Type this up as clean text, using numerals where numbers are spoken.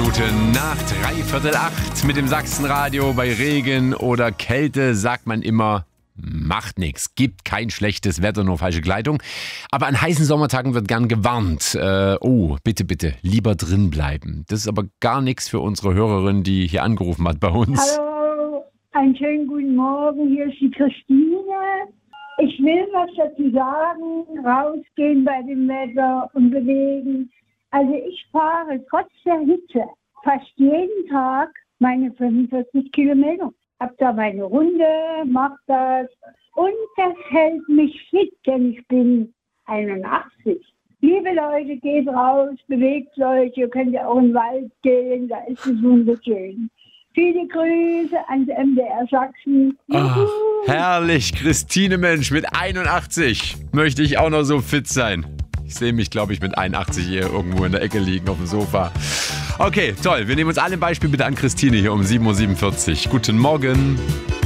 Minute nach 7:45 mit dem Sachsenradio. Bei Regen oder Kälte sagt man immer, macht nichts, gibt kein schlechtes Wetter, nur falsche Kleidung. Aber an heißen Sommertagen wird gern gewarnt. Bitte, bitte, lieber drin bleiben. Das ist aber gar nichts für unsere Hörerin, die hier angerufen hat bei uns. Hallo, einen schönen guten Morgen, hier ist die Christine. Ich will was dazu sagen, rausgehen bei dem Wetter und bewegen. Also ich fahre trotz der Hitze fast jeden Tag meine 45 Kilometer. Hab da meine Runde, mach das und das hält mich fit, denn ich bin 81. Liebe Leute, geht raus, bewegt euch, ihr könnt ja auch in den Wald gehen, da ist es wunderschön. Viele Grüße ans MDR Sachsen. Ach, herrlich, Christine Mensch, mit 81 möchte ich auch noch so fit sein. Ich sehe mich, glaube ich, mit 81 hier irgendwo in der Ecke liegen auf dem Sofa. Okay, toll. Wir nehmen uns alle ein Beispiel bitte an Christine hier um 7:47 Uhr. Guten Morgen.